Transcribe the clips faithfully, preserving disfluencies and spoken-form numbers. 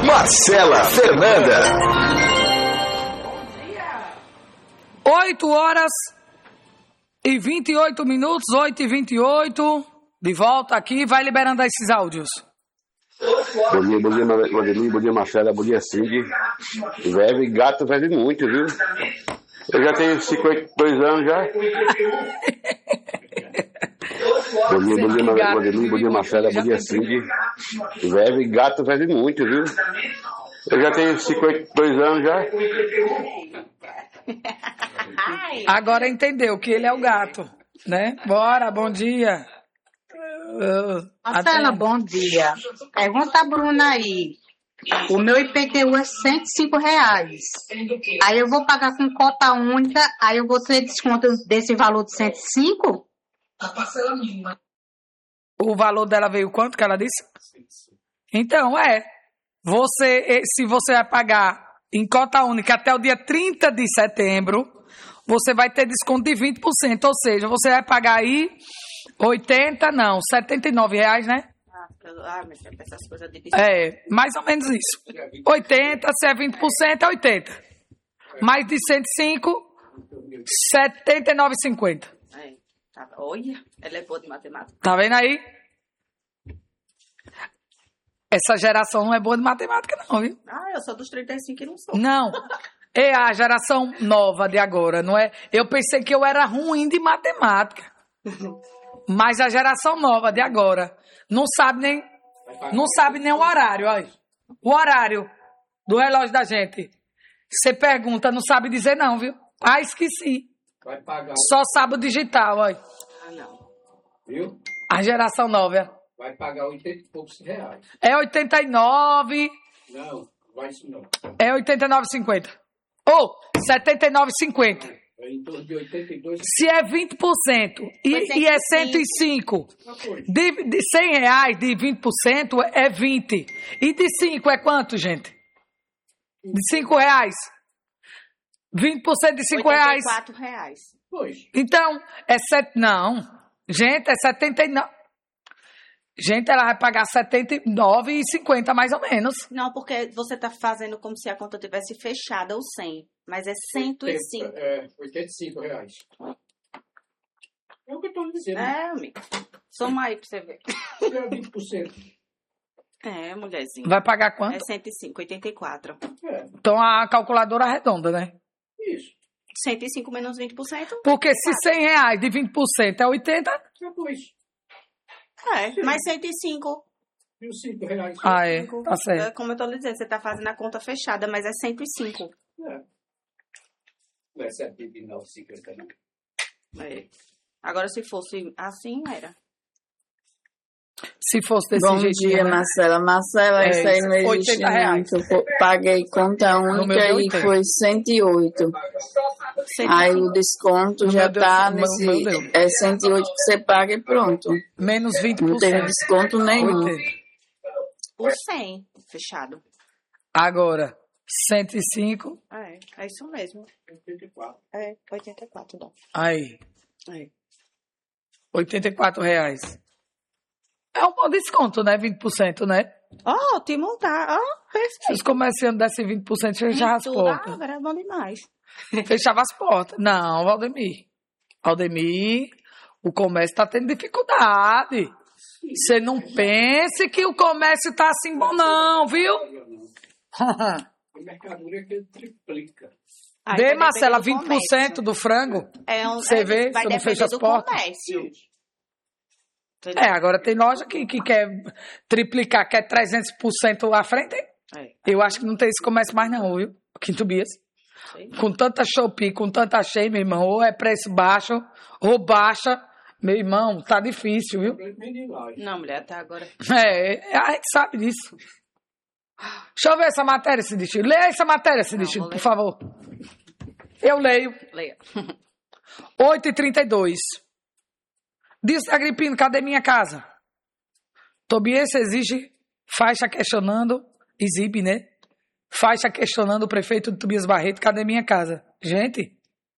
Marcela Fernanda. oito horas e vinte e oito minutos, oito e vinte e oito. De volta aqui, vai liberando esses áudios. Bom dia, bom dia, Vladimir, bom dia, Marcela, bom dia, Cindy. Bebe, gato bebe muito, viu? Eu já tenho cinquenta e dois anos já. Bom dia, bom dia, Vladimir, bom dia, Marcela, bom dia, Cindy. Bebe, gato bebe muito, viu? Eu já tenho cinquenta e dois anos já. Agora entendeu que ele é o gato, né? Bora, bom dia. Uh, Marcela, até... bom dia. Pergunta a Bruna aí. O meu I P T U é cento e cinco reais. Aí eu vou pagar com cota única, aí eu vou ter desconto desse valor de cento e cinco? A parcela mínima. O valor dela veio quanto que ela disse? Então, é. Você, se você vai pagar em cota única até o dia trinta de setembro, você vai ter desconto de vinte por cento. Ou seja, você vai pagar aí oitenta, não, setenta e nove reais, né? Ah, mas essas coisas de... É, mais ou menos isso. oitenta, se é vinte por cento, é oitenta. Mais de cento e cinco, setenta e nove reais e cinquenta centavos. É, tá, olha, ela é boa de matemática. Tá vendo aí? Essa geração não é boa de matemática, não, viu? Ah, eu sou dos trinta e cinco e não sou. Não. É a geração nova de agora, não é? Eu pensei que eu era ruim de matemática. Mas a geração nova de agora não sabe nem, não sabe nem o horário, olha. O horário do relógio da gente. Você pergunta, não sabe dizer não, viu? Ah, esqueci. Vai pagar. Só sabe o digital, olha. Ah, não. Viu? A geração nova. Vai pagar oitenta e poucos reais. É oitenta e nove. Não, vai isso não. É oitenta e nove reais e cinquenta centavos. Ou setenta e nove reais e cinquenta centavos. É em torno de oitenta e dois. Se é vinte por cento e, e é cento e cinco, de, de cem reais de vinte por cento é vinte. E de cinco é quanto, gente? De cinco reais? vinte por cento de cinco reais. oitenta e quatro reais. Pois. Então, é sete. Não. Gente, é setenta e nove. Gente, ela vai pagar setenta e nove reais e cinquenta centavos, mais ou menos. Não, porque você está fazendo como se a conta tivesse fechada, ou cem. Mas é cento e cinco. oitenta, é, oitenta e cinco reais. É o que eu estou dizendo. É, amigo. Soma aí pra você ver. É vinte por cento. É, mulherzinha. Vai pagar quanto? É cento e cinco, oitenta e quatro. É, Então, a calculadora arredonda, né? isso. cento e cinco menos vinte por cento? Porque se cem reais de vinte por cento é oitenta... É pois. É, mais cento e cinco. E os cinco reais. Ah, é. Tá certo. É, como eu tô lhe dizendo, você tá fazendo a conta fechada, mas é cento e cinco. É. Não é setenta e nove, cinquenta, não. É. Agora, se fosse assim, era. Se fosse desse Bom jeito. dia, né? Marcela. Marcela, É, isso aí não existe oitenta reais. não. Eu paguei conta No meu única deu e oitenta. foi cento e oito. Aí o desconto No já meu deu- tá no nesse... meu deu. É cento e oito que você paga e pronto. Menos vinte Não por teve cento. desconto nenhum. oitenta. Por cem, fechado. Agora, cento e cinco. É, é isso mesmo. oitenta e quatro. É, oitenta e quatro, dá. Aí, É. oitenta e quatro reais. É um bom desconto, né? vinte por cento, né? Ótimo, tá? Ó, Se perfeito. os comerciantes dessem vinte por cento, fechava as Tudo, portas. ah, era bom demais. Fechava as portas. Não, Valdemir. Valdemir, o comércio está tendo dificuldade. Você não pense que o comércio está assim bom, não, viu? A mercadoria que triplica. Aí Vê, vai Marcela, depender do vinte por cento comércio. do frango. É um, Você é, vê, vai você não depender fecha as do portas. comércio. É, agora tem loja que, que quer triplicar, quer trezentos por cento à frente. É. Eu acho que não tem esse comércio mais não, viu? Quinto Bias. Sim. Com tanta Shopee, com tanta Shein, meu irmão, ou é preço baixo, ou baixa. Meu irmão, tá difícil, viu? Não, mulher, até agora. É, a gente sabe disso. Deixa eu ver essa matéria, Cidistino. Leia essa matéria, Cidistino, vou por ler. favor. Eu leio. Leia. oito e trinta e dois. Diz Agripino, cadê minha casa? Tobias exige faixa questionando, exibe, né? Faixa questionando o prefeito de Tobias Barreto, cadê minha casa? Gente,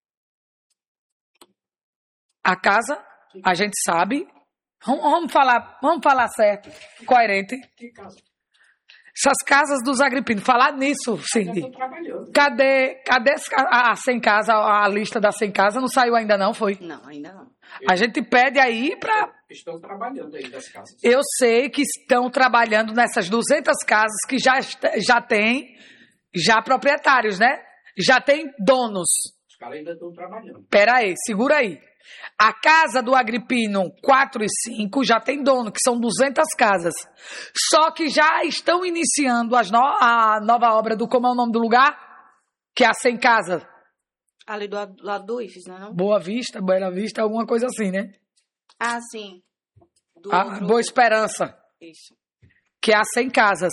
a casa, a gente sabe. Vamos, vamos falar, vamos falar certo, coerente. Essas casas dos agripinos. Falar nisso, Cindy. Estou trabalhando. Cadê, cadê as ca- a sem casa, a lista da sem casa? Não saiu ainda não, foi? Não, ainda não. A gente pede aí pra... Estou trabalhando aí das casas. Eu sei que estão trabalhando nessas duzentas casas que já, est- já tem, já proprietários, né? Já tem donos. Os caras ainda estão trabalhando. Pera aí, segura aí. A casa do Agripino quatro e cinco já tem dono, que são duzentas casas. Só que já estão iniciando as no- a nova obra do... Como é o nome do lugar? Que é a Sem Casa. Ali do lado do I F E S, não é não? Boa Vista, Bela Vista, alguma coisa assim, né? Ah, sim. Do A outro- Boa Esperança, Isso. que é a Sem Casas.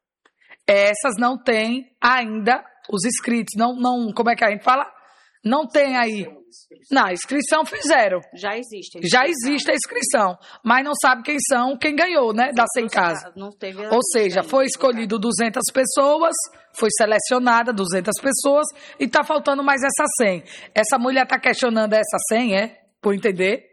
Essas não têm ainda os inscritos. Não, não, como é que a gente fala? Não tem aí. Não, a inscrição fizeram. Já existe. Já existe a inscrição, mas não sabe quem são, quem ganhou, né, da Sem Casa. Não teve. Ou seja, foi escolhido duzentas pessoas, foi selecionada duzentas pessoas e tá faltando mais essa cem. Essa mulher tá questionando essa cem, é? Por entender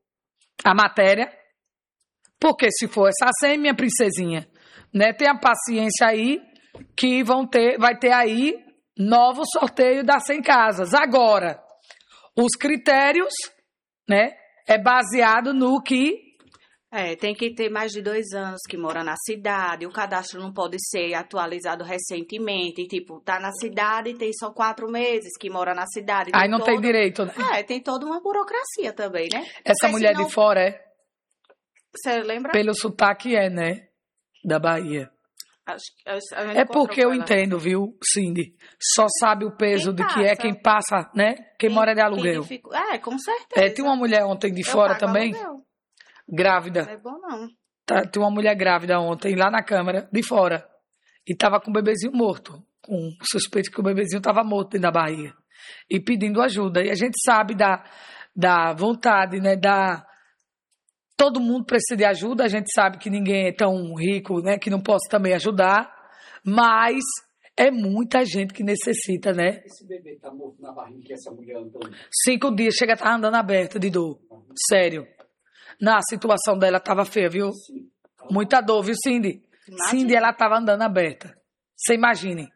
a matéria. Porque se for essa cem, minha princesinha, né, tenha paciência aí que vão ter, vai ter aí novo sorteio das cem casas. Agora, os critérios, né, é baseado no que... É, tem que ter mais de dois anos que mora na cidade. O cadastro não pode ser atualizado recentemente. Tipo, tá na cidade e tem só quatro meses que mora na cidade. Aí não tem todo- direito, né? É, tem toda uma burocracia também, né? Essa Porque mulher senão- de fora é, Você lembra? pelo sotaque é, né, da Bahia. Acho, que a gente É encontrou porque eu com ela. entendo, viu, Cindy? Só sabe o peso Quem de que é passa. quem passa, né? Quem, mora de aluguel. quem fica- É, com certeza. É, tem uma mulher ontem de Eu fora pago também, aluguel. Não grávida. é bom, não. Tá, tem uma mulher grávida ontem, lá na Câmara, de fora. E tava com o bebezinho morto. Com suspeito que o bebezinho tava morto dentro da barriga. E pedindo ajuda. E a gente sabe da, da vontade, né? Da... Todo mundo precisa de ajuda. A gente sabe que ninguém é tão rico, né? Que não possa também ajudar. Mas é muita gente que necessita, né? Esse bebê tá morto na barriga que essa mulher andando. Cinco dias, chega a estar andando aberta de dor. Sério. Na situação dela tava feia, viu? Muita dor, viu, Cindy? Imagina. Cindy, ela tava andando aberta. Você imagine.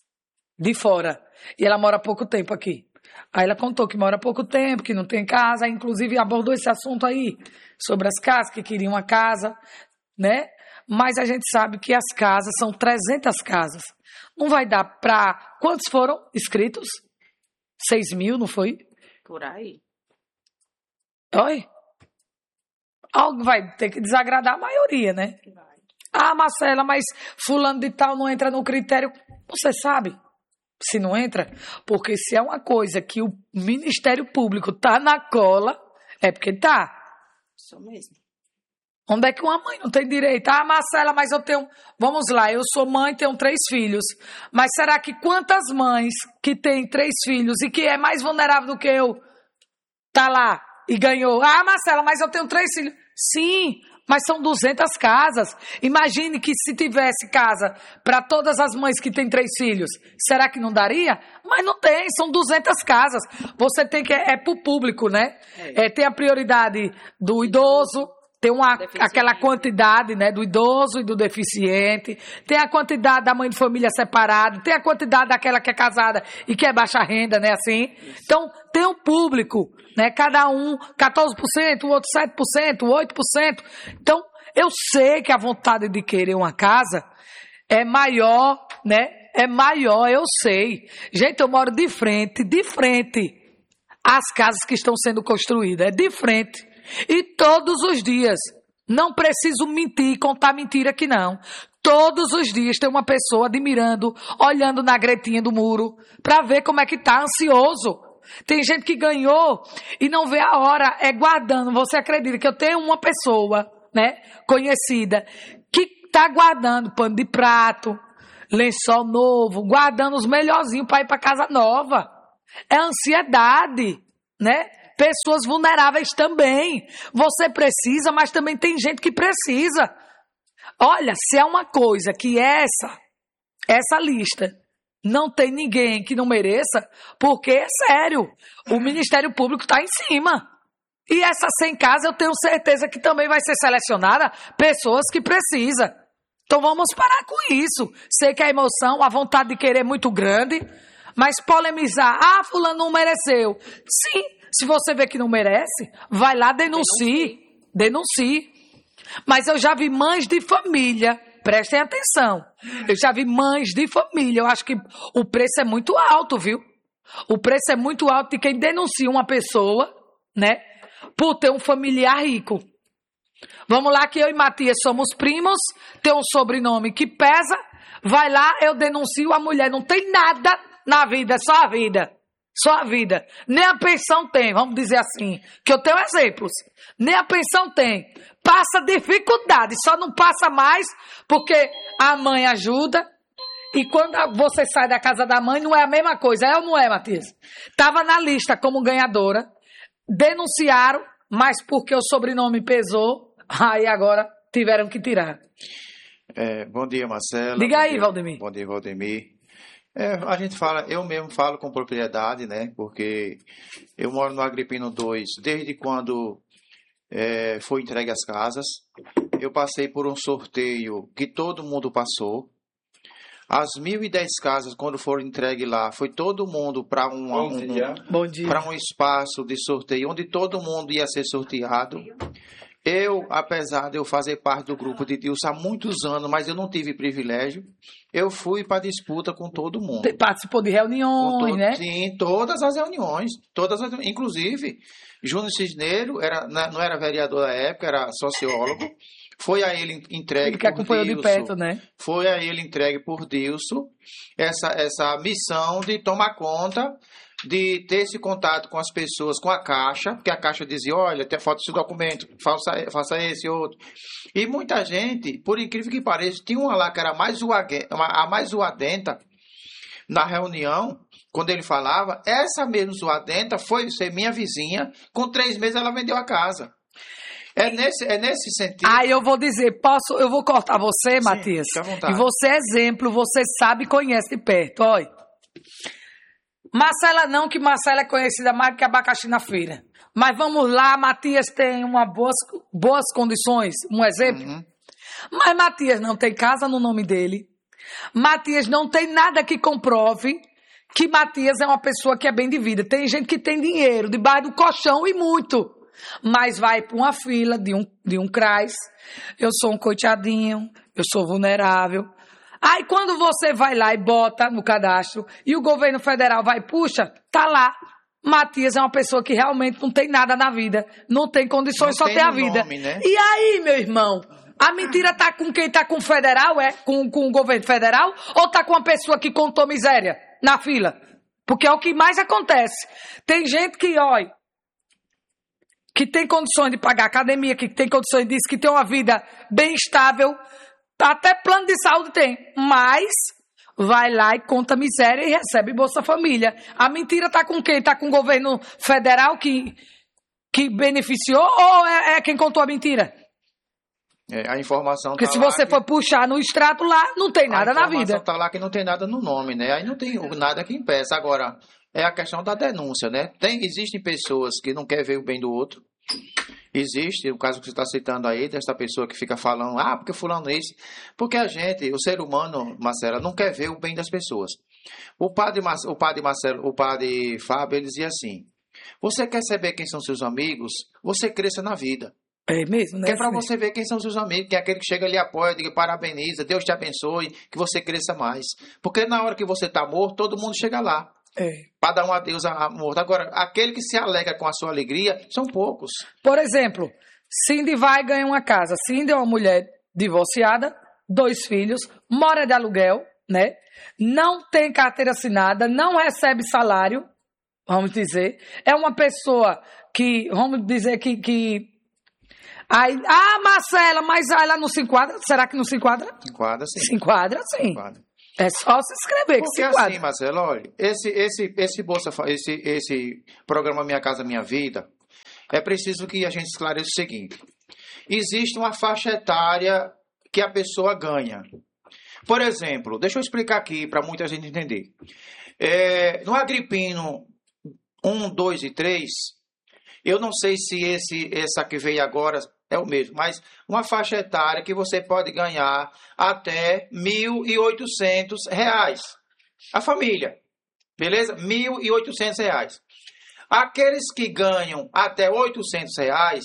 De fora. E ela mora há pouco tempo aqui. Aí ela contou que mora há pouco tempo, que não tem casa. Aí, inclusive, abordou esse assunto aí. Sobre as casas, que queriam uma casa, né? Mas a gente sabe que as casas são trezentas casas. Não vai dar pra... Quantos foram inscritos? Seis mil, não foi? Por aí. Oi? Algo vai ter que desagradar a maioria, né? Vai. Ah, Marcela, mas fulano de tal não entra no critério. Você sabe se não entra? Porque se é uma coisa que o Ministério Público tá na cola, é porque tá. Isso mesmo. Onde é que uma mãe não tem direito? Ah, Marcela, mas eu tenho... Vamos lá, eu sou mãe, tenho três filhos. Mas será que quantas mães que têm três filhos e que é mais vulnerável do que eu tá lá e ganhou? Ah, Marcela, mas eu tenho três filhos. Sim, mas são duzentas casas. Imagine que se tivesse casa para todas as mães que têm três filhos, será que não daria? Mas não tem, são duzentas casas. Você tem que... É, é pro público, né? É. É, tem a prioridade do idoso... Tem uma, Deficiente. aquela quantidade, né, do idoso e do deficiente. Tem a quantidade da mãe de família separada. Tem a quantidade daquela que é casada e que é baixa renda, né, assim. Então, tem um público, né, cada um, quatorze por cento, o outro sete por cento, oito por cento. Então, eu sei que a vontade de querer uma casa é maior, né, é maior, eu sei. Gente, eu moro de frente, de frente às casas que estão sendo construídas. É de frente. E todos os dias, não preciso mentir, contar mentira aqui não. Todos os dias tem uma pessoa admirando, olhando na gretinha do muro, para ver como é que tá, ansioso. Tem gente que ganhou e não vê a hora, é guardando. Você acredita que eu tenho uma pessoa, né, conhecida, que tá guardando pano de prato, lençol novo, guardando os melhorzinhos para ir para casa nova. É ansiedade, né? Pessoas vulneráveis também. Você precisa, mas também tem gente que precisa. Olha, se é uma coisa que essa, essa lista, não tem ninguém que não mereça, porque é sério, o Ministério Público está em cima. E essa sem casa, eu tenho certeza que também vai ser selecionada pessoas que precisam. Então vamos parar com isso. Sei que a emoção, a vontade de querer é muito grande, mas polemizar, ah, fulano não mereceu. Sim, se você vê que não merece, vai lá, denuncie. Denuncie. Mas eu já vi mães de família, prestem atenção, eu já vi mães de família, eu acho que o preço é muito alto, viu? O preço é muito alto de quem denuncia uma pessoa, né, por ter um familiar rico. Vamos lá que eu e Matias somos primos, tem um sobrenome que pesa, vai lá, eu denuncio, a mulher não tem nada na vida, é só a vida. Só a vida. Nem a pensão tem, vamos dizer assim. Que eu tenho exemplos. Nem a pensão tem. Passa dificuldade, só não passa mais porque a mãe ajuda. E quando você sai da casa da mãe, não é a mesma coisa. É ou não é, Matias? Estava na lista como ganhadora. Denunciaram, mas porque o sobrenome pesou, aí agora tiveram que tirar. É, bom dia, Marcela. Diga bom aí, dia, Valdemir. Bom dia, Valdemir. É, a gente fala, eu mesmo falo com propriedade, né? Porque eu moro no Agripino dois desde quando é, foi entregue as casas. Eu passei por um sorteio que todo mundo passou. As mil e dez casas, quando foram entregues lá, foi todo mundo para um, um, um, para um espaço de sorteio, onde todo mundo ia ser sorteado. Eu, apesar de eu fazer parte do grupo de Deus há muitos anos, mas eu não tive privilégio, eu fui para a disputa com todo mundo. Participou de reuniões, todo, né? Sim, todas as reuniões. Todas as, inclusive, Júnior Cisneiro era, não era vereador da época, era sociólogo. Foi a ele entregue ele que por acompanhou Dilson, de perto, né? Foi a ele entregue por Dilson essa, essa missão de tomar conta, de ter esse contato com as pessoas, com a Caixa, porque a Caixa dizia, olha, tem falta esse documento, faça, faça esse outro. E muita gente, por incrível que pareça, tinha uma lá que era mais a mais zoadenta na reunião, quando ele falava, essa mesmo zoadenta foi ser minha vizinha, com três meses ela vendeu a casa. É nesse, é nesse sentido. Ah, eu vou dizer, posso, eu vou cortar você, Sim, Matias. fica à vontade. E você é exemplo, você sabe e conhece de perto, olha. Marcela não, que Marcela é conhecida mais do que abacaxi na feira. Mas vamos lá, Matias tem uma boas, boas condições, um exemplo. Uhum. Mas Matias não tem casa no nome dele. Matias não tem nada que comprove que Matias é uma pessoa que é bem de vida. Tem gente que tem dinheiro debaixo do colchão e muito. Mas vai para uma fila de um, de um C R A S. Eu sou um coitadinho, eu sou vulnerável. Aí quando você vai lá e bota no cadastro e o governo federal vai, puxa, tá lá. Matias é uma pessoa que realmente não tem nada na vida. Não tem condições, não só tem, tem a vida. Nome, né? E aí, meu irmão? A mentira tá com quem tá com o federal, é? Com, com o governo federal? Ou tá com uma pessoa que contou miséria na fila? Porque é o que mais acontece. Tem gente que, olha, que tem condições de pagar academia, que tem condições disso, que tem uma vida bem estável, até plano de saúde tem, mas vai lá e conta miséria e recebe Bolsa Família. A mentira tá com quem? Tá com o governo federal que, que beneficiou ou é, é quem contou a mentira? É, a informação Porque tá se lá você que... for puxar no extrato lá, não tem nada na vida. A informação tá lá que não tem nada no nome, né? Aí não tem nada que impeça. Agora, é a questão da denúncia, né? Tem, existem pessoas que não querem ver o bem do outro. Existe o caso que você está citando aí, dessa pessoa que fica falando, ah, porque fulano é isso. Porque a gente, o ser humano, Marcela, não quer ver o bem das pessoas. O padre, o padre Marcelo, o padre Fábio, ele dizia assim, você quer saber quem são seus amigos? Você cresça na vida. É mesmo, né? Que é para você ver quem são seus amigos, que é aquele que chega ali, apoia, diga parabeniza, Deus te abençoe, que você cresça mais. Porque na hora que você está morto, todo mundo chega lá. É. Para dar um adeus a morto. Agora, aquele que se alegra com a sua alegria, são poucos. Por exemplo, Cindy vai ganhar uma casa. Cindy é uma mulher divorciada, dois filhos, mora de aluguel, né? Não tem carteira assinada, não recebe salário, vamos dizer. É uma pessoa que, vamos dizer que... que aí, ah, Marcela, mas ela não se enquadra? Será que não se enquadra? Se enquadra, sim. Se enquadra, sim. Se enquadra. É só se inscrever que Porque se enquadra. assim, Marcelo, olha, esse, esse, esse, bolsa, esse, esse programa Minha Casa Minha Vida, é preciso que a gente esclareça o seguinte. Existe uma faixa etária que a pessoa ganha. Por exemplo, deixa eu explicar aqui para muita gente entender. É, no Agripino um, dois e três, eu não sei se esse, essa que veio agora é o mesmo, mas uma faixa etária que você pode ganhar até mil e oitocentos reais. A família, beleza? mil e oitocentos reais. Aqueles que ganham até oitocentos reais,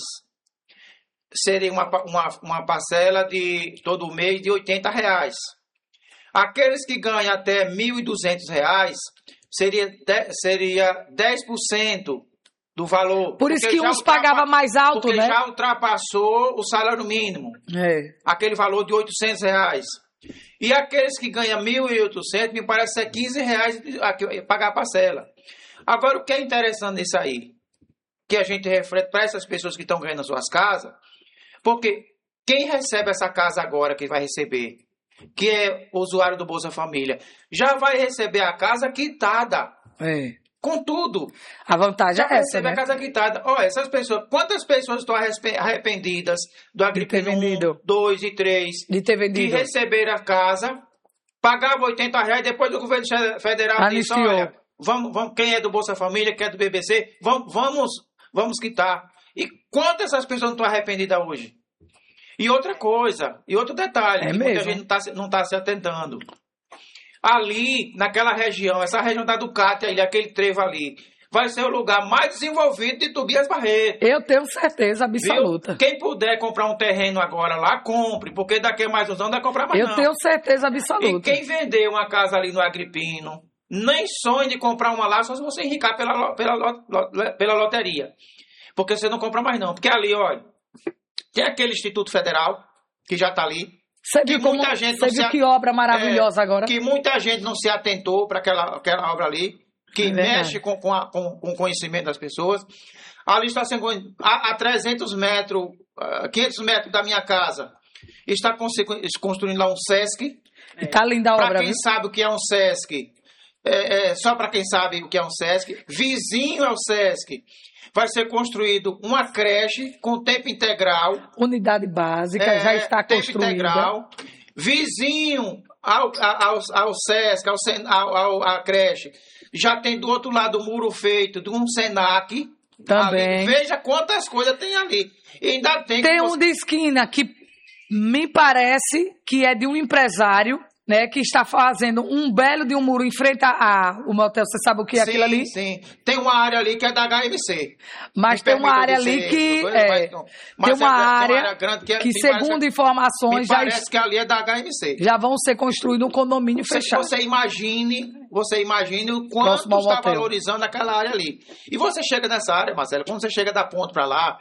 seria uma, uma, uma parcela de todo mês de oitenta reais. Aqueles que ganham até mil e duzentos reais, seria, de, seria dez por cento do valor. Por isso que uns pagavam mais alto, porque né? Porque já ultrapassou o salário mínimo. É. Aquele valor de oitocentos reais. E aqueles que ganham mil e oitocentos, me parece ser quinze reais pagar a parcela. Agora, o que é interessante nisso aí? Que a gente reflete para essas pessoas que estão ganhando as suas casas, porque quem recebe essa casa agora, que vai receber, que é usuário do Bolsa Família, já vai receber a casa quitada. É. Com tudo. A vantagem já é essa, recebe né? a casa quitada. Olha, essas pessoas, quantas pessoas estão arrependidas do Agripino um, dois e três, de ter vendido, de receber a casa, pagava oitenta reais, depois do governo federal disse, olha, vamos, vamos, quem é do Bolsa Família, quem é do B B C, vamos, vamos, vamos quitar. E quantas essas pessoas não estão arrependidas hoje? E outra coisa, e outro detalhe, é que mesmo? muita gente não está não tá se atentando. Ali, naquela região, essa região da Ducati, ali, aquele trevo ali, vai ser o lugar mais desenvolvido de Tobias Barreto. Eu tenho certeza absoluta. Viu? Quem puder comprar um terreno agora lá, compre, porque daqui a mais uns anos não vai comprar mais Eu não. tenho certeza absoluta. E quem vender uma casa ali no Agripino, nem sonhe de comprar uma lá, só se você enricar pela, pela, pela loteria. Porque você não compra mais não. Porque ali, olha, tem aquele Instituto Federal, que já está ali. Você viu, como, muita gente você viu que obra maravilhosa é, agora? Que muita gente não se atentou para aquela, aquela obra ali, que é mexe com, com, a, com, com o conhecimento das pessoas. Ali está sendo a, a trezentos metros, a quinhentos metros da minha casa, está construindo lá um Sesc. Está linda a obra. Para quem viu? sabe o que é um Sesc, é, é, só para quem sabe o que é um Sesc, vizinho ao Sesc, vai ser construído uma creche com tempo integral. Unidade básica, é, já está tempo construída. Integral. Vizinho ao, ao, ao Sesc, ao, ao, ao, à creche, já tem do outro lado o muro feito de um Senac. Também. Ali. Veja quantas coisas tem ali. E ainda tem tem um você... de esquina que me parece que é de um empresário, né, que está fazendo um belo de um muro em frente ao motel. Você sabe o que é sim, aquilo ali? Sim, tem uma área ali que é da H M C. Mas tem uma área ali dizer, que... Mas, é, mas tem uma é, área, tem uma área grande que, é, que segundo parece, informações... me já parece que ali é da H M C. Já vão ser construídos um condomínio você, fechado. Você imagine, você imagine o quanto está motel. valorizando aquela área ali. E você chega nessa área, Marcelo, quando você chega da ponte para lá,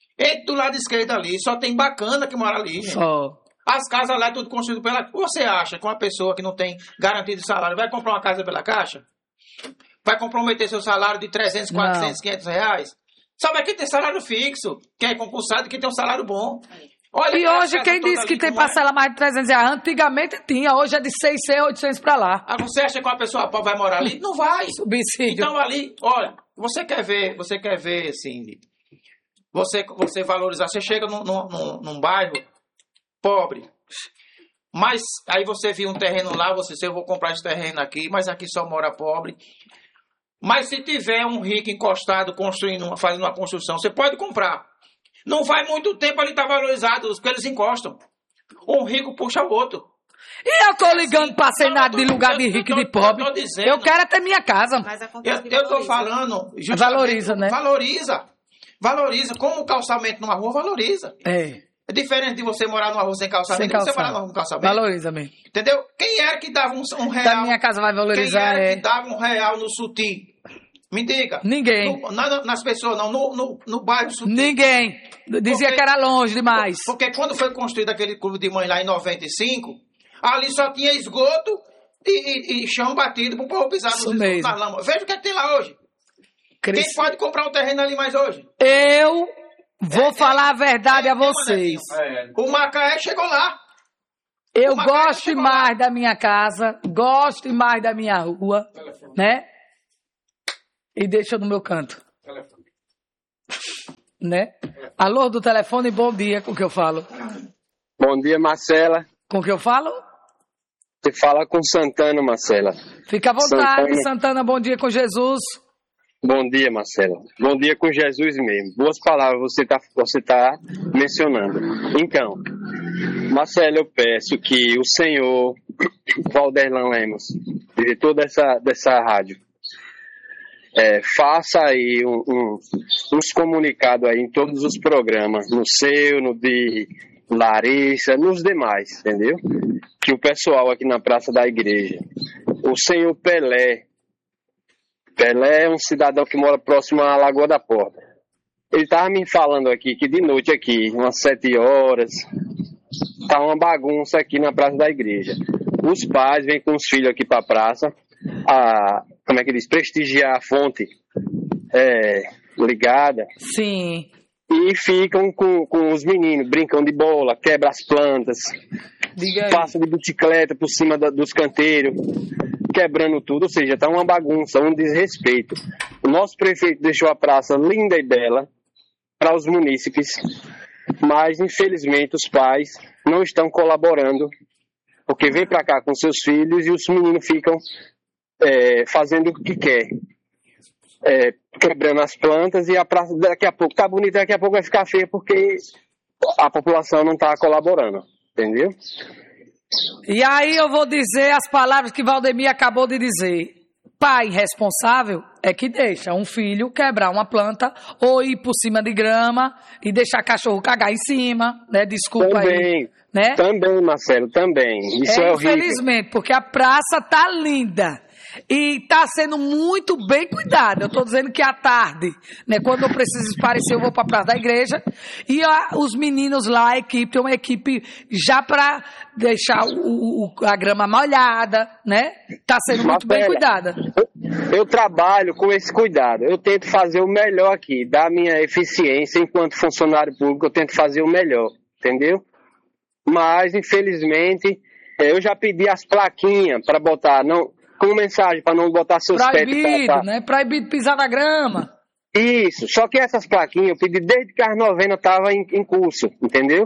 e do lado esquerdo ali, só tem bacana que mora ali. Só... As casas lá é tudo construído pela... Você acha que uma pessoa que não tem garantia de salário vai comprar uma casa pela Caixa? Vai comprometer seu salário de trezentos, quatrocentos, quinhentos reais? Sabe aqui tem salário fixo, quem é concursado e quem tem um salário bom. Olha e hoje quem disse que tem parcela mais de trezentos reais? Antigamente tinha, hoje é de seiscentos, oitocentos para lá. Ah, você acha que uma pessoa pobre vai morar ali? Não vai. Subsídio. Então ali, olha, você quer ver, você quer ver, Cindy, você, você valorizar, você chega num, num, num bairro pobre, mas aí você viu um terreno lá, você disse, eu vou comprar esse terreno aqui, mas aqui só mora pobre. Mas se tiver um rico encostado construindo, fazendo uma construção, você pode comprar. Não vai muito tempo ali estar valorizado, porque eles encostam. Um rico puxa o outro. E eu tô ligando para Senado de lugar de rico e de pobre. Eu, dizendo, eu quero é ter minha casa. Mas eu, eu tô falando... Valoriza, né? Valoriza. Valoriza. Como o calçamento numa rua, valoriza. É. É diferente de você morar numa rua sem calçamento, sem e calçamento. você morar numa rua com calçamento. Valoriza mesmo. Entendeu? Quem era que dava um, um real? Da minha casa vai valorizar. Quem era é... que dava um real no Suti? Me diga. Ninguém. No, na, nas pessoas, não. No, no, no bairro Suti. Ninguém. Dizia porque, que era longe demais. Porque quando foi construído aquele clube de mãe lá em noventa e cinco, ali só tinha esgoto e, e, e chão batido para o povo pisar no esgoto, na lama. Veja o que, é que tem lá hoje. Cris... Quem pode comprar um terreno ali mais hoje? Eu... Vou é, falar a verdade é, a vocês. É, o Macaé chegou lá. Eu gosto mais da minha casa, gosto mais da minha rua, telefone. Né? E deixa no meu canto. Telefone. Né? Telefone. Alô do telefone, bom dia, com o que eu falo. Bom dia, Marcela. Com o que eu falo? Você fala com Santana, Marcela. Fica à vontade, Santana, Santana bom dia com Jesus. Bom dia, Marcelo. Bom dia com Jesus mesmo. Boas palavras você está você tá mencionando. Então, Marcelo, eu peço que o senhor Valderlan Lemos, diretor dessa, dessa rádio, é, faça aí um, um, uns comunicados aí em todos os programas, no seu, no de Larissa, nos demais, entendeu? Que o pessoal aqui na Praça da Igreja, o senhor Pelé, Pelé é um cidadão que mora próximo à Lagoa da Porta. Ele estava me falando aqui que de noite aqui, umas sete horas, tá uma bagunça aqui na Praça da Igreja. Os pais vêm com os filhos aqui para a praça, a, como é que diz, prestigiar a fonte é, ligada. Sim. E ficam com, com os meninos, brincam de bola, quebra as plantas, passam de bicicleta por cima da, dos canteiros, quebrando tudo, ou seja, tá uma bagunça, um desrespeito. O nosso prefeito deixou a praça linda e bela para os munícipes, mas infelizmente os pais não estão colaborando, porque vem para cá com seus filhos e os meninos ficam é, fazendo o que quer, é, quebrando as plantas, e a praça daqui a pouco tá bonita, daqui a pouco vai ficar feia porque a população não está colaborando, entendeu? E aí eu vou dizer as palavras que Valdemir acabou de dizer. Pai responsável é que deixa um filho quebrar uma planta ou ir por cima de grama e deixar cachorro cagar em cima, né? Desculpa também, aí. Né? Também, Marcelo, também. Isso é, é horrível. Infelizmente, porque a praça tá linda. E está sendo muito bem cuidado. Eu estou dizendo que à tarde, né, quando eu preciso esparecer, eu vou para a praça da igreja. E a, os meninos lá, a equipe, tem uma equipe já para deixar o, o, a grama molhada, né? Está sendo muito bem cuidada. Eu, eu trabalho com esse cuidado. Eu tento fazer o melhor aqui, da minha eficiência enquanto funcionário público, eu tento fazer o melhor, entendeu? Mas, infelizmente, eu já pedi as plaquinhas para botar... não com mensagem para não botar seus pés. Proibido, né? Proibido pisar na grama. Isso, só que essas plaquinhas eu pedi desde que a novena estava em, em curso, entendeu?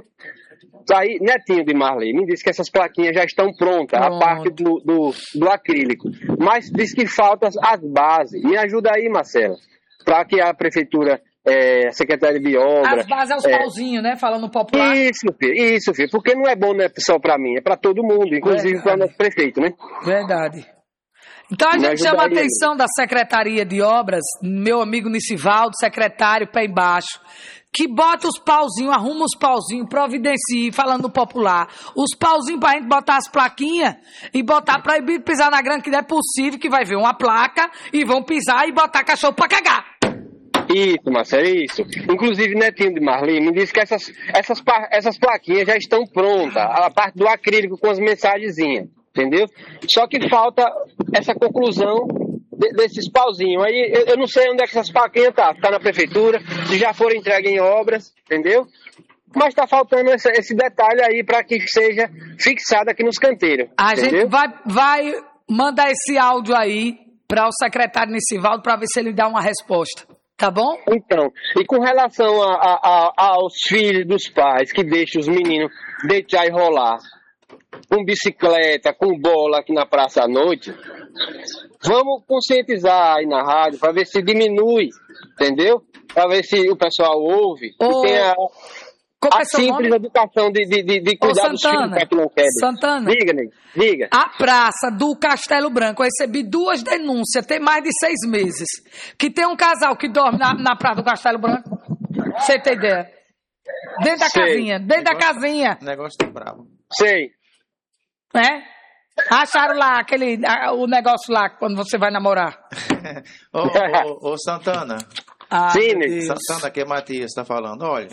Aí, Netinho de Marley me disse que essas plaquinhas já estão prontas, Pronto. a parte do, do, do acrílico. Mas diz que faltam as bases. Me ajuda aí, Marcelo, para que a prefeitura, é, a Secretaria de Obras... As bases é os é, pauzinhos, né? Falando popular. Isso, filho, isso, filho. Porque não é bom, não é só para mim, é para todo mundo, inclusive para o nosso prefeito, né? Verdade. Então a gente chama a atenção da Secretaria de Obras, meu amigo Nicivaldo, secretário, pé embaixo, que bota os pauzinhos, arruma os pauzinhos, providencie, falando popular, os pauzinhos pra gente botar as plaquinhas e botar proibido pisar na grama, que não é possível, que vai ver uma placa e vão pisar e botar cachorro pra cagar. Isso, Marcelo, isso. Inclusive, Netinho de Marli me disse que essas, essas, essas plaquinhas já estão prontas, a parte do acrílico com as mensagenzinhas. Entendeu? Só que falta essa conclusão de, desses pauzinhos. Aí eu, eu não sei onde é que essas plaquinhas tá. Tá na prefeitura, se já foram entregues em obras, entendeu? Mas tá faltando esse, esse detalhe aí para que seja fixado aqui nos canteiros. A entendeu? gente vai, vai mandar esse áudio aí para o secretário Nicivaldo para ver se ele dá uma resposta. Tá bom? Então, e com relação a, a, a, aos filhos dos pais que deixam os meninos deitar e rolar com bicicleta, com bola aqui na praça à noite, vamos conscientizar aí na rádio para ver se diminui, entendeu? Para ver se o pessoal ouve Ô, e tem a, a é simples nome? educação de, de, de, de cuidar Ô, dos filhos para que não quebre. Santana, diga, Ney, diga. A praça do Castelo Branco, eu recebi duas denúncias, tem mais de seis meses, que tem um casal que dorme na, na praça do Castelo Branco. Você tem ideia? Dentro da Sei. casinha, dentro negócio, da casinha. O negócio tá bravo. Sei. Né? Acharam lá aquele, o negócio lá quando você vai namorar. Ô, ô, ô, Santana. Ah, Sim, Santana, que é Matias está falando. Olha,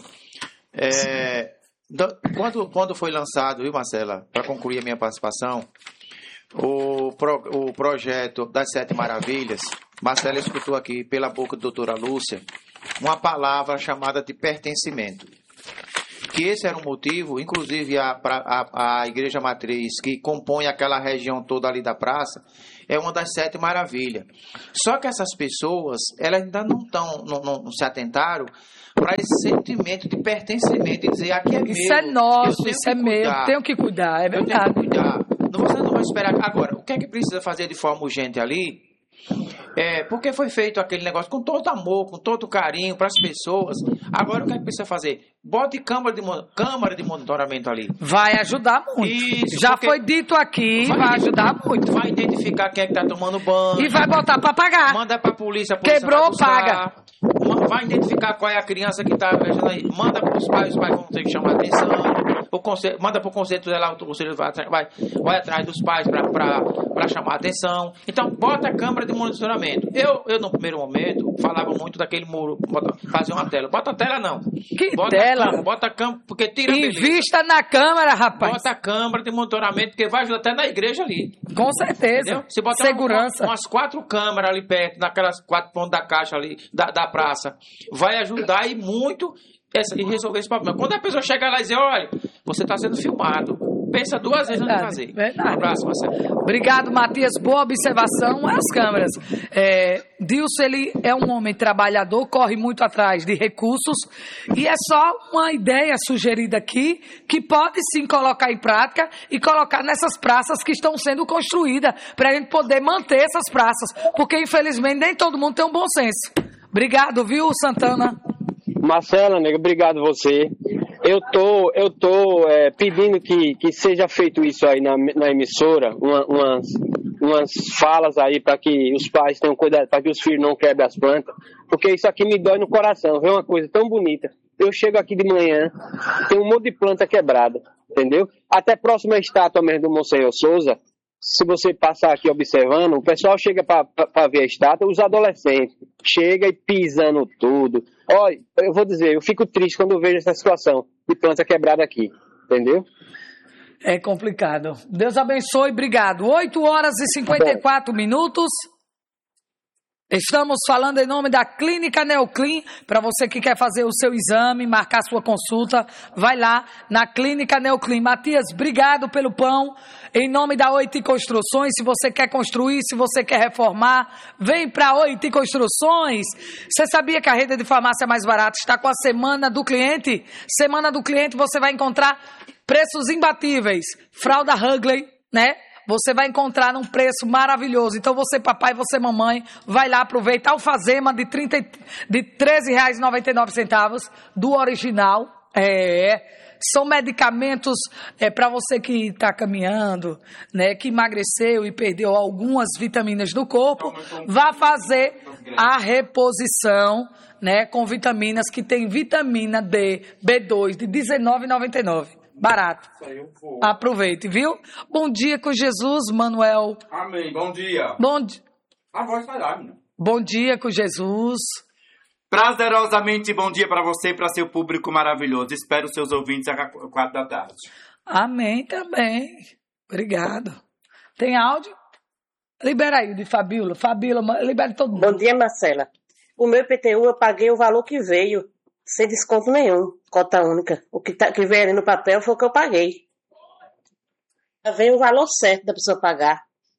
é, do, quando, quando foi lançado, viu, Marcela, para concluir a minha participação, o, pro, o projeto das Sete Maravilhas, Marcela escutou aqui pela boca da doutora Lúcia uma palavra chamada de pertencimento. Que esse era um motivo, inclusive a, a, a Igreja Matriz, que compõe aquela região toda ali da praça, é uma das Sete Maravilhas. Só que essas pessoas, elas ainda não, tão, não, não, não se atentaram para esse sentimento de pertencimento, de dizer, aqui é meu. Isso é nosso, isso é meu, tenho que cuidar, é verdade. Eu tenho que cuidar. Não, você não vai esperar. Agora, o que é que precisa fazer de forma urgente ali? É, porque foi feito aquele negócio com todo amor, com todo carinho para as pessoas. Agora o que é que precisa fazer? Bote câmara de, câmara de monitoramento ali. Vai ajudar muito. Isso, já foi dito aqui, vai, vai ajudar muito. Vai identificar quem é que está tomando banho. E vai botar para pagar. Manda para a polícia, a polícia Quebrou, paga. Vai identificar qual é a criança que está viajando aí. Manda para os pais, os pais vão ter que chamar a atenção. O conselho, manda para o conselho tutelar, o conselho vai, vai, vai atrás dos pais para chamar a atenção. Então, bota a câmera de monitoramento. Eu, eu, no primeiro momento, falava muito daquele muro, bota, fazer uma tela. Bota a tela, não. Que bota tela? A câmera, bota a câmera, porque tira a beleza. Invista na câmera, rapaz. Bota a câmera de monitoramento, porque vai ajudar até na igreja ali. Com certeza. Entendeu? Se botar segurança. Uma, umas quatro câmeras ali perto, naquelas quatro pontos da caixa ali, da, da praça, vai ajudar e muito essa, e resolver esse problema. Quando a pessoa chega lá e diz, olha, você está sendo filmado, pensa duas vezes antes de fazer. Verdade. Um abraço, Marcelo. Obrigado, Matias. Boa observação. As câmeras. É, Dilson, ele é um homem trabalhador, corre muito atrás de recursos e é só uma ideia sugerida aqui que pode sim colocar em prática e colocar nessas praças que estão sendo construídas para a gente poder manter essas praças, porque infelizmente nem todo mundo tem um bom senso. Obrigado, viu, Santana? Marcela, nega, obrigado você. Eu tô, eu tô é, pedindo que, que seja feito isso aí na, na emissora, uma, umas, umas falas aí para que os pais tenham cuidado, para que os filhos não quebrem as plantas, porque isso aqui me dói no coração, ver uma coisa tão bonita. Eu chego aqui de manhã, tem um monte de planta quebrada, entendeu? Até próxima estátua mesmo do Monsenhor Souza, se você passar aqui observando, o pessoal chega para ver a estátua, os adolescentes chegam e pisando tudo. Olha, eu vou dizer, eu fico triste quando eu vejo essa situação de planta quebrada aqui, entendeu? É complicado. Deus abençoe, obrigado. oito horas e cinquenta e quatro minutos. Estamos falando em nome da Clínica Neoclin. Para você que quer fazer o seu exame, marcar sua consulta, vai lá na Clínica Neoclin. Matias, obrigado pelo pão. Em nome da Oiti Construções, se você quer construir, se você quer reformar, vem para Oiti Construções. Você sabia que a rede de farmácia mais barata está com a Semana do Cliente? Semana do Cliente, você vai encontrar preços imbatíveis. Fralda Hughley, né? Você vai encontrar num preço maravilhoso. Então você, papai, você, mamãe, vai lá aproveitar o Alfazema de, trinta, de treze reais e noventa e nove centavos do original. É, são medicamentos é, para você que está caminhando, né, que emagreceu e perdeu algumas vitaminas do corpo. Vá fazer a reposição, né, com vitaminas que tem vitamina D, B dois de dezenove reais e noventa e nove centavos. Barato. Aproveite, viu? Bom dia com Jesus, Manuel. Amém. Bom dia. Bom dia. A voz tá lá, né? Bom dia com Jesus. Prazerosamente bom dia para você e para seu público maravilhoso. Espero seus ouvintes às quatro da tarde. Amém também. Obrigado. Tem áudio? Libera aí de Fabíola. Fabíola, libera todo mundo. Bom dia, Marcela. O meu I P T U eu paguei o valor que veio, sem desconto nenhum, cota única. O que, tá, que veio ali no papel foi o que eu paguei. Veio o valor certo da pessoa pagar.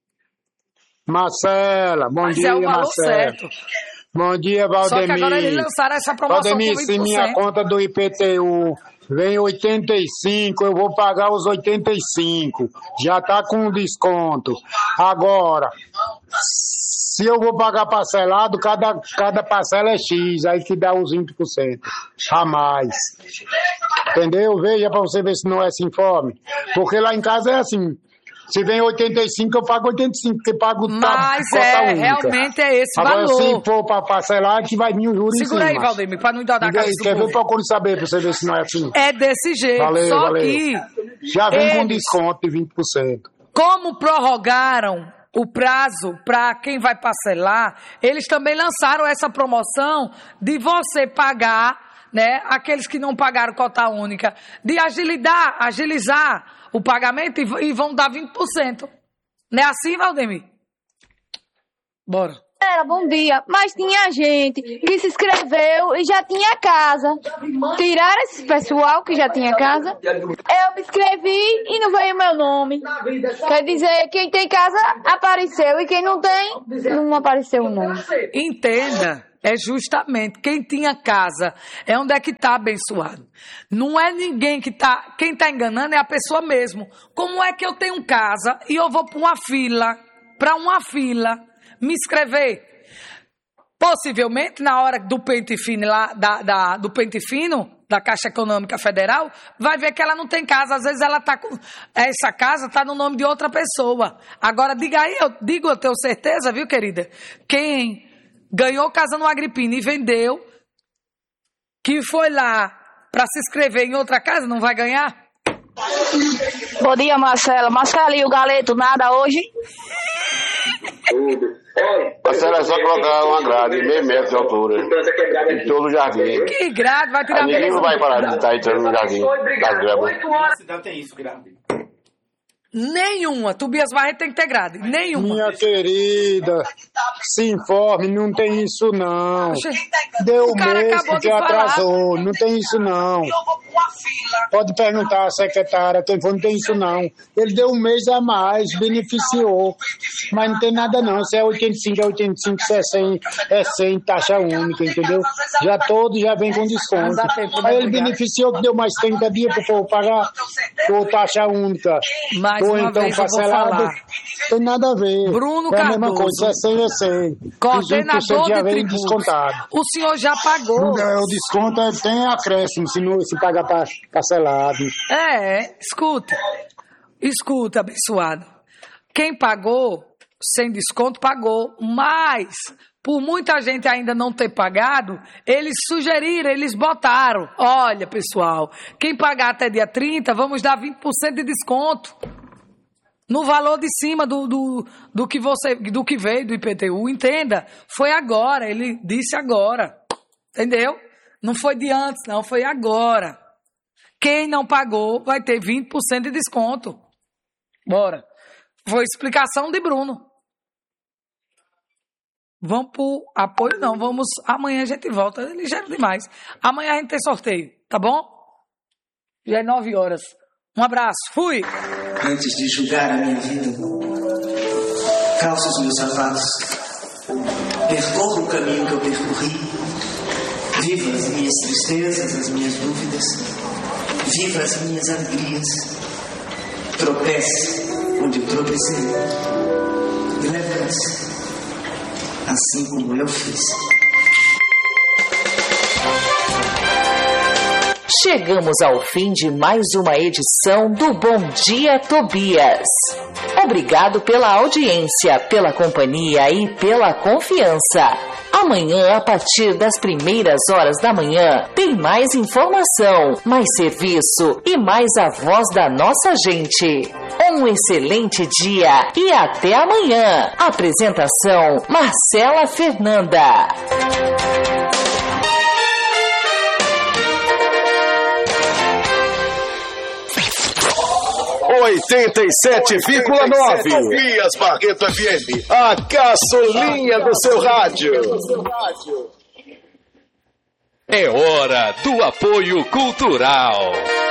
Marcela, bom Mas dia, é o valor Marcela. certo. Bom dia, Valdemir. Só que agora eles lançaram essa promoção Valdemir, com vinte por cento. se minha conta do I P T U vem oitenta e cinco, eu vou pagar os oitenta e cinco. Já tá com desconto. Agora, se eu vou pagar parcelado, cada, cada parcela é X, aí que dá uns vinte por cento a mais. Entendeu? Veja pra você ver se não é assim fome. Porque lá em casa é assim. Se vem oitenta e cinco, eu pago oitenta e cinco, porque pago Mas cota é, única. realmente é esse Agora, valor. se for para parcelar, que vai vir o juros em cima. Segura aí, Valdemir, para não endoidar a Diga aí, cabeça do quer ver? povo. Procure saber para você ver se não é assim. É desse jeito, Valeu, só valeu. que... Já vem com eles, desconto de vinte por cento. como prorrogaram o prazo para quem vai parcelar, eles também lançaram essa promoção de você pagar, né, aqueles que não pagaram cota única, de agilizar, agilizar o pagamento e, e vão dar vinte por cento. Não é assim, Valdemir? Bora. Era bom dia, mas tinha gente que se inscreveu e já tinha casa. Tiraram esse pessoal que já tinha casa. Eu me inscrevi e não veio meu nome. Quer dizer, quem tem casa apareceu e quem não tem, não apareceu o nome. Entenda, é justamente quem tinha casa é onde é que está abençoado. Não é ninguém que está... Quem está enganando é a pessoa mesmo. Como é que eu tenho casa e eu vou para uma fila, para uma fila... me inscrever. Possivelmente, na hora do pente fino, lá, da, da, do pente fino, da Caixa Econômica Federal, vai ver que ela não tem casa. Às vezes ela tá com. Essa casa está no nome de outra pessoa. Agora, diga aí, eu digo, eu tenho certeza, viu, querida? Quem ganhou casa no Agripino e vendeu, que foi lá para se inscrever em outra casa, não vai ganhar? Bom dia, Marcela. Marcela, e o Galeto, nada hoje? Marcela, é só colocar uma grade, meio metro de altura, em todo o jardim. Que grade? Vai tirar... Ninguém não vai parar de estar entrando no jardim das grabas. A cidade tem isso, grade. Nenhuma. Tobias Barreto tem que ter grade. Nenhuma. Minha querida, se informe, não tem isso não. Deu um mês que atrasou, não tem isso não. Pode perguntar à secretária, quem for, não tem isso não. Ele deu um mês a mais, beneficiou, mas não tem nada não. Se é oitenta e cinco, é oitenta e cinco, se é cem, é cem, taxa única, entendeu? Já todo já vem com desconto. Aí ele beneficiou que deu mais trinta dias para o povo pagar por taxa única. Mais ou uma então vez eu vou parcelado. falar. Tem nada a ver. Bruno é a mesma Cardoso. coisa, é cem, é cem. Coordenador já de vem tributos. descontado. O senhor já pagou. Não, o desconto é- tem acréscimo se, não, se pagar pa- parcelado. É, escuta. Escuta, abençoado. Quem pagou, sem desconto, pagou. Mas, por muita gente ainda não ter pagado, eles sugeriram, eles botaram. Olha, pessoal, quem pagar até dia trinta, vamos dar vinte por cento de desconto. No valor de cima do, do, do, que você, do que veio do I P T U. Entenda, foi agora, ele disse agora. Entendeu? Não foi de antes, não, foi agora. Quem não pagou vai ter vinte por cento de desconto. Bora. Foi explicação de Bruno. Vamos pro apoio, não. Vamos. Amanhã a gente volta. É ligeiro demais. Amanhã a gente tem sorteio, tá bom? Já é nove horas. Um abraço. Fui. Antes de julgar a minha vida, calço os meus sapatos, percorro o caminho que eu percorri, viva as minhas tristezas, as minhas dúvidas, viva as minhas alegrias, tropece onde eu tropecei e levante-se, assim como eu fiz. Chegamos ao fim de mais uma edição do Bom Dia Tobias. Obrigado pela audiência, pela companhia e pela confiança. Amanhã, a partir das primeiras horas da manhã, tem mais informação, mais serviço e mais a voz da nossa gente. Um excelente dia e até amanhã. Apresentação: Marcela Fernanda. oitenta e sete vírgula nove Tobias Barreto F M, a caçulinha do seu rádio. É hora do apoio cultural.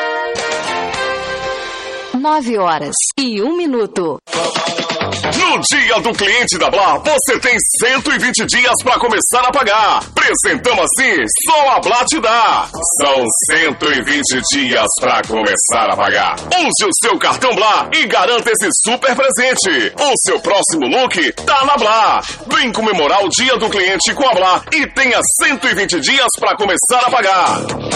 Nove horas e um minuto. No Dia do Cliente da Blá, você tem cento e vinte dias para começar a pagar. Apresentamos assim, só a Blá te dá. São cento e vinte dias para começar a pagar. Use o seu cartão Blá e garanta esse super presente. O seu próximo look tá na Blá. Vem comemorar o Dia do Cliente com a Blá e tenha cento e vinte dias para começar a pagar.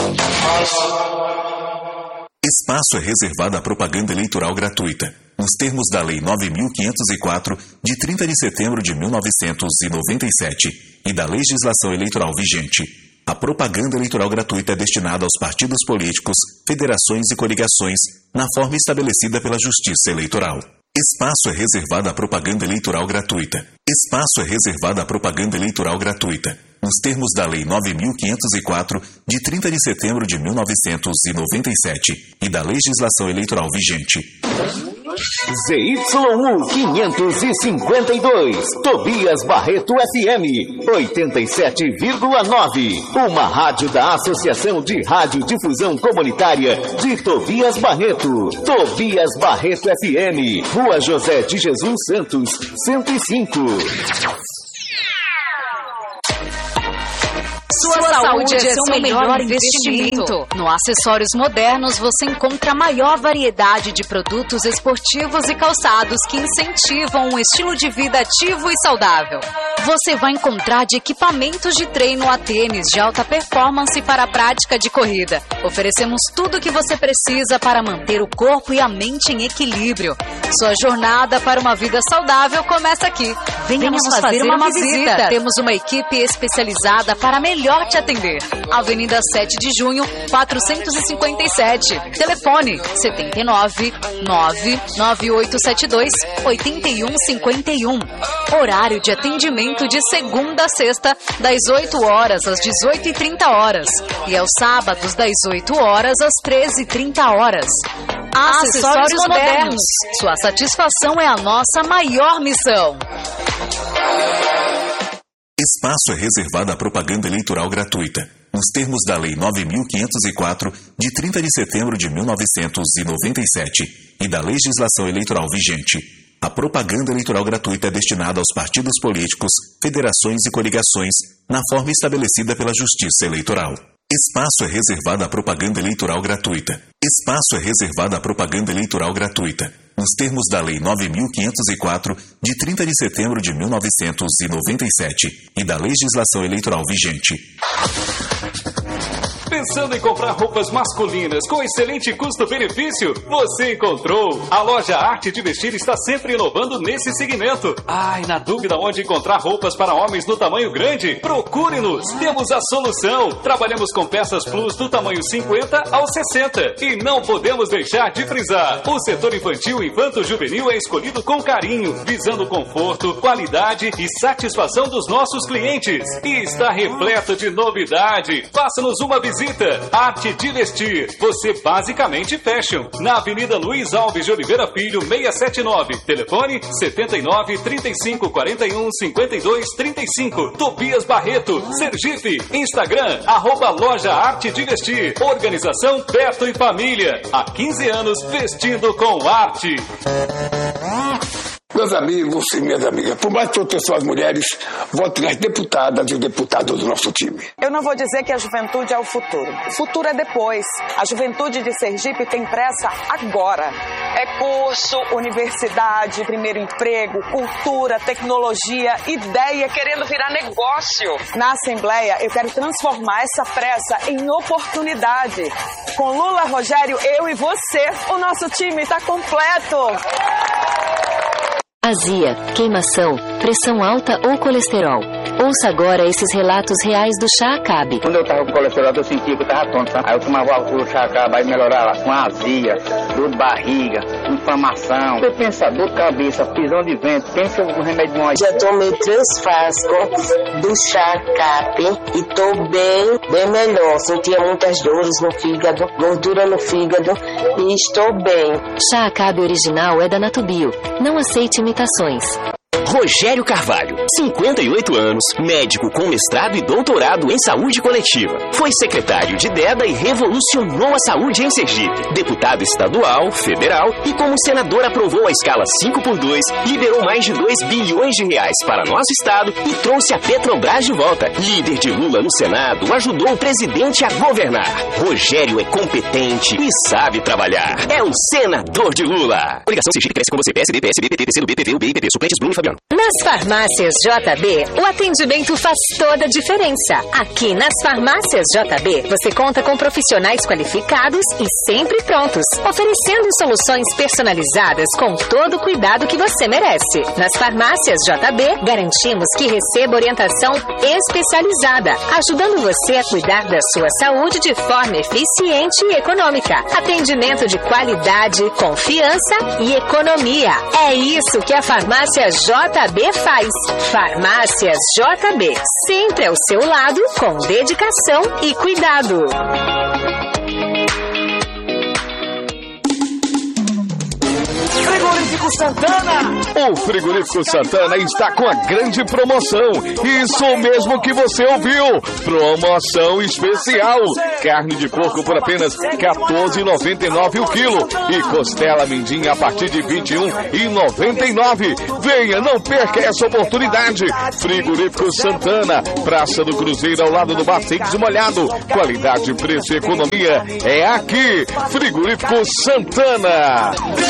Espaço é reservado à propaganda eleitoral gratuita, nos termos da Lei nove mil quinhentos e quatro, de trinta de setembro de mil novecentos e noventa e sete, e da legislação eleitoral vigente. A propaganda eleitoral gratuita é destinada aos partidos políticos, federações e coligações, na forma estabelecida pela Justiça Eleitoral. Espaço é reservado à propaganda eleitoral gratuita. Espaço é reservado à propaganda eleitoral gratuita, nos termos da Lei nove mil quinhentos e quatro, de trinta de setembro de mil novecentos e noventa e sete, e da legislação eleitoral vigente. Z Y um quinhentos e cinquenta e dois, Tobias Barreto F M, oitenta e sete vírgula nove, uma rádio da Associação de Radiodifusão Comunitária de Tobias Barreto. Tobias Barreto F M, Rua José de Jesus Santos, cento e cinco. Sua saúde saúde é seu melhor investimento. No Acessórios Modernos você encontra a maior variedade de produtos esportivos e calçados que incentivam um estilo de vida ativo e saudável. Você vai encontrar de equipamentos de treino a tênis de alta performance para a prática de corrida. Oferecemos tudo o que você precisa para manter o corpo e a mente em equilíbrio. Sua jornada para uma vida saudável começa aqui. Venha nos fazer, fazer uma, uma visita. visita. Temos uma equipe especializada para melhor te atender. Avenida sete de junho, quatrocentos e cinquenta e sete. Telefone setenta e nove, nove nove oito sete dois, oito um cinco um. Horário de atendimento de segunda a sexta, das oito horas às dezoito e trinta horas. E aos sábados, das oito horas às treze e trinta horas. Acessórios, Acessórios modernos. modernos. Sua satisfação é a nossa maior missão. Espaço é reservado à propaganda eleitoral gratuita, nos termos da Lei nove mil quinhentos e quatro, de trinta de setembro de mil novecentos e noventa e sete, e da legislação eleitoral vigente. A propaganda eleitoral gratuita é destinada aos partidos políticos, federações e coligações, na forma estabelecida pela Justiça Eleitoral. Espaço é reservado à propaganda eleitoral gratuita. Espaço é reservado à propaganda eleitoral gratuita, nos termos da Lei nove mil quinhentos e quatro, de trinta de setembro de mil novecentos e noventa e sete, e da legislação eleitoral vigente. Pensando em comprar roupas masculinas com excelente custo-benefício? Você encontrou! A loja Arte de Vestir está sempre inovando nesse segmento. Ai, na dúvida onde encontrar roupas para homens no tamanho grande? Procure-nos! Temos a solução! Trabalhamos com peças plus do tamanho cinquenta ao sessenta. E não podemos deixar de frisar: o setor infantil e infanto-juvenil é escolhido com carinho, visando conforto, qualidade e satisfação dos nossos clientes. E está repleto de novidade. Faça-nos uma visita. Arte de Vestir, você basicamente fashion, na Avenida Luiz Alves de Oliveira Filho, seiscentos e setenta e nove, telefone setenta e nove, trinta e cinco, quarenta e um, cinquenta e dois, trinta e cinco. Tobias Barreto, Sergipe. Instagram, arroba Loja Arte de Vestir. Organização Beto e Família, há quinze anos vestindo com arte. Meus amigos e minhas amigas, por mais proteção às mulheres, votem nas deputadas e os deputados do nosso time. Eu não vou dizer que a juventude é o futuro. O futuro é depois. A juventude de Sergipe tem pressa agora. É curso, universidade, primeiro emprego, cultura, tecnologia, ideia, querendo virar negócio. Na Assembleia, eu quero transformar essa pressa em oportunidade. Com Lula, Rogério, eu e você, o nosso time está completo. Azia, queimação, pressão alta ou colesterol. Ouça agora esses relatos reais do Chá Acabe. Quando eu tava com colesterol, eu sentia que eu tava tonto, sabe? Aí eu tomava o Chá Acabe, aí melhorava com azia, dor de barriga, inflamação. Você pensa, dor de cabeça, prisão de vento, pensa no remédio mais. Já tomei três frascos do Chá Acabe e tô bem, bem melhor. Sentia muitas dores no fígado, gordura no fígado e estou bem. Chá Acabe original é da Natubio. Não aceite imitações. Rogério Carvalho, cinquenta e oito anos, médico com mestrado e doutorado em saúde coletiva. Foi secretário de DEDA e revolucionou a saúde em Sergipe. Deputado estadual, federal e como senador aprovou a escala cinco por dois, liberou mais de dois bilhões de reais para nosso estado e trouxe a Petrobras de volta. Líder de Lula no Senado, ajudou o presidente a governar. Rogério é competente e sabe trabalhar. É o senador de Lula. Coligação Sergipe cresce com você. P S D, P S B, P T, P C do B, P V, U B I, P P, suplentes Bruno e Fabiano. Nas farmácias J B, o atendimento faz toda a diferença. Aqui nas farmácias J B, você conta com profissionais qualificados e sempre prontos, oferecendo soluções personalizadas com todo o cuidado que você merece. Nas farmácias J B, garantimos que receba orientação especializada, ajudando você a cuidar da sua saúde de forma eficiente e econômica. Atendimento de qualidade, confiança e economia. É isso que a farmácia J B faz. Farmácias J B, sempre ao seu lado, com dedicação e cuidado. Frigorífico Frigorífico Santana! O Frigorífico Santana está com a grande promoção. Isso mesmo que você ouviu. Promoção especial. Carne de porco por apenas quatorze reais e noventa e nove centavos o quilo. E costela mindinha a partir de vinte e um reais e noventa e nove centavos. Venha, não perca essa oportunidade. Frigorífico Santana, Praça do Cruzeiro, ao lado do Bar Secos e Molhado. Qualidade, preço e economia é aqui. Frigorífico Santana.